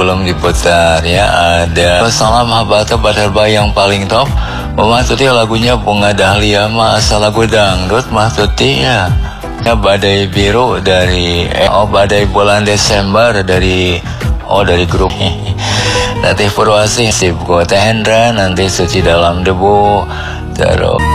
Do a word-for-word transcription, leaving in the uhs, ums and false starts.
belum diputar ya. Ada Salam Habata Badar yang paling top. Mama Tuti lagunya Bunga Dahlia mah asal lagu dangdut Mah Tuti ya. Ya Badai Biru dari eh, oh Badai Bulan Desember dari oh dari grup Latif Purwasih Sip Kota Hendra nanti Suci Dalam Debu terus